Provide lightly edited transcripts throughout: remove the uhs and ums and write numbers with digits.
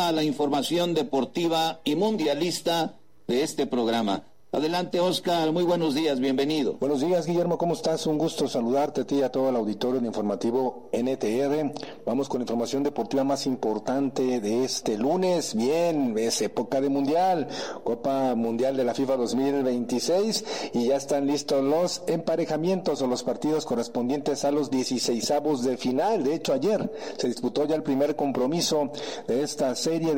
toda la información deportiva y mundialista de este programa. Adelante, Oscar, muy buenos días, bienvenido. Buenos días, Guillermo, ¿cómo estás? Un gusto saludarte a ti y a todo el auditorio de Informativo NTR. Vamos con la información deportiva más importante de este lunes. Bien, es época de Mundial, Copa Mundial de la FIFA 2026, y ya están listos los emparejamientos o los partidos correspondientes a los 16avos de final. De hecho, ayer se disputó ya el primer compromiso de esta serie,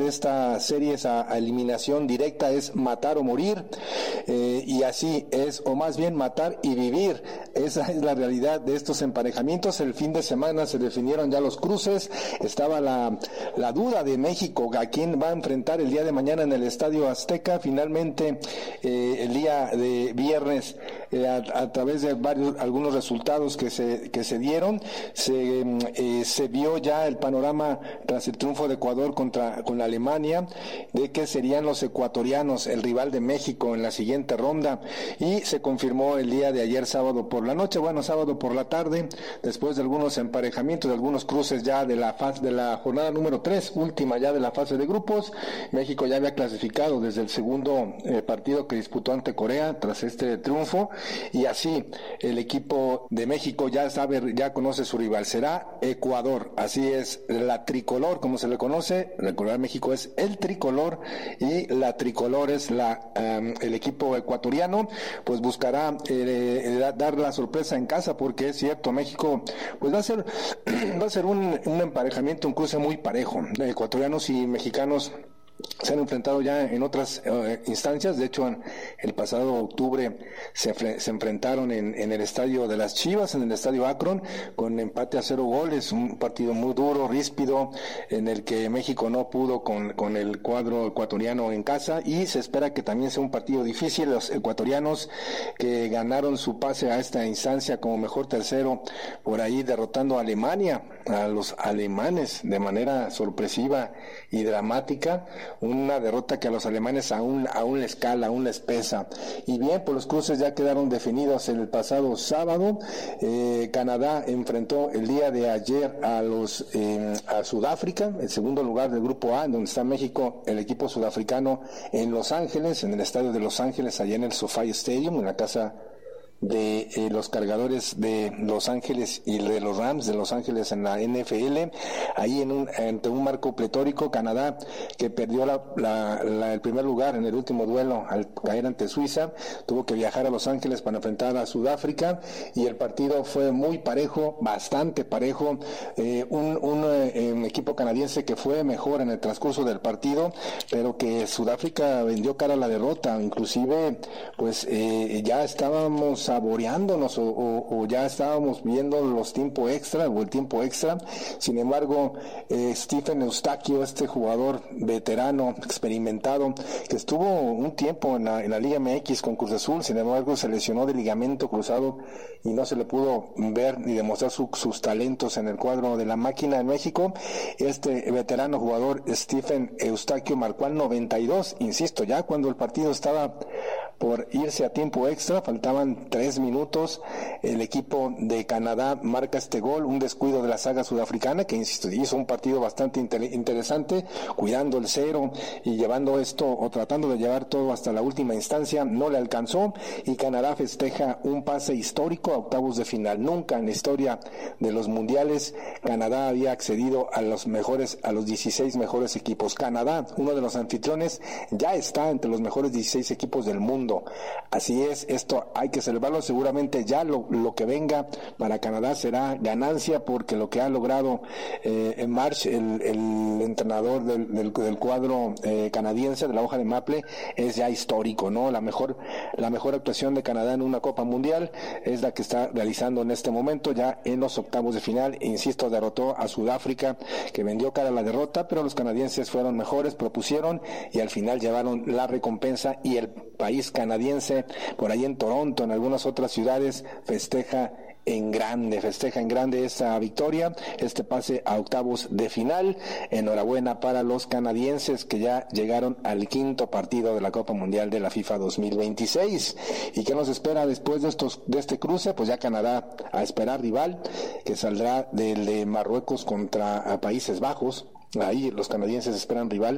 a eliminación directa, es matar o morir. Y así es, o más bien matar y vivir. Esa es la realidad de estos emparejamientos. El fin de semana se definieron ya los cruces. Estaba la duda de México, a quién va a enfrentar el día de mañana en el Estadio Azteca. Finalmente, el día de viernes, a través de algunos resultados que se dieron, se vio ya el panorama tras el triunfo de Ecuador con la Alemania, de que serían los ecuatorianos el rival de México en la siguiente ronda, y se confirmó el día de ayer, sábado por la tarde, después de algunos emparejamientos, de algunos cruces ya de la jornada número 3, última ya de la fase de grupos. México ya había clasificado desde el segundo partido que disputó ante Corea tras este triunfo, y así el equipo de México ya conoce su rival, será Ecuador. Así es, la tricolor, como se le conoce. Recordar, México es el tricolor y la tricolor es el equipo ecuatoriano, pues buscará dar la sorpresa en casa, porque es cierto, México pues va a ser un emparejamiento, un cruce muy parejo. Ecuatorianos y mexicanos se han enfrentado ya en otras instancias. De hecho, el pasado octubre se enfrentaron en el estadio de las Chivas, en el estadio Akron, con empate a 0 goles, un partido muy duro, ríspido, en el que México no pudo con el cuadro ecuatoriano en casa, y se espera que también sea un partido difícil. Los ecuatorianos, que ganaron su pase a esta instancia como mejor tercero, por ahí derrotando a Alemania, a los alemanes de manera sorpresiva y dramática, una derrota que a los alemanes aún les cala, aún les pesa. Y bien, pues los cruces ya quedaron definidos el pasado sábado. Canadá enfrentó el día de ayer a Sudáfrica, el segundo lugar del grupo A, donde está México, el equipo sudafricano, en Los Ángeles, en el estadio de Los Ángeles, allá en el SoFi Stadium, en la casa de los Cargadores de Los Ángeles y de los Rams de Los Ángeles en la NFL, ahí ante un marco pletórico. Canadá, que perdió el primer lugar en el último duelo al caer ante Suiza, tuvo que viajar a Los Ángeles para enfrentar a Sudáfrica, y el partido fue muy parejo, bastante parejo. Un equipo canadiense que fue mejor en el transcurso del partido, pero que Sudáfrica vendió cara a la derrota. Inclusive, pues ya estábamos saboreándonos o ya estábamos viendo el tiempo extra. Sin embargo, Stephen Eustaquio, este jugador veterano, experimentado, que estuvo un tiempo en la Liga MX con Cruz Azul, sin embargo se lesionó de ligamento cruzado y no se le pudo ver ni demostrar sus talentos en el cuadro de la máquina en México. Este veterano jugador, Stephen Eustaquio, marcó al 92, insisto, ya cuando el partido estaba por irse a tiempo extra, faltaban 3 minutos, el equipo de Canadá marca este gol, un descuido de la saga sudafricana, que insisto, hizo un partido bastante interesante, cuidando el cero y llevando esto, o tratando de llevar todo hasta la última instancia. No le alcanzó, y Canadá festeja un pase histórico a octavos de final. Nunca en la historia de los mundiales Canadá había accedido a los 16 mejores equipos. Canadá, uno de los anfitriones, ya está entre los mejores 16 equipos del mundo. Así es, esto hay que celebrarlo. Seguramente ya lo que venga para Canadá será ganancia, porque lo que ha logrado en March, el entrenador del cuadro canadiense, de la hoja de maple, es ya histórico, ¿no? La mejor actuación de Canadá en una Copa Mundial es la que está realizando en este momento, ya en los octavos de final. Insisto, derrotó a Sudáfrica, que vendió cara a la derrota, pero los canadienses fueron mejores, propusieron y al final llevaron la recompensa, y el país canadiense, por ahí en Toronto, en algunas otras ciudades, festeja en grande esta victoria, este pase a octavos de final. Enhorabuena para los canadienses, que ya llegaron al quinto partido de la Copa Mundial de la FIFA 2026. ¿Y qué nos espera después de este cruce? Pues ya Canadá a esperar rival, que saldrá del de Marruecos contra Países Bajos. Ahí los canadienses esperan rival